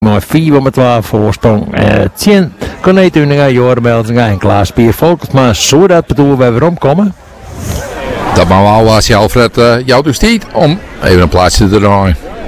Maar 4,12 voorsprong. 10 Cornet Uninga, Joren Belzinga en Klaas Pier Volkensma. Zodat bedoel we weer omkomen. Dat mag wel als je Alfred jou dus niet om even een plaatsje te draaien.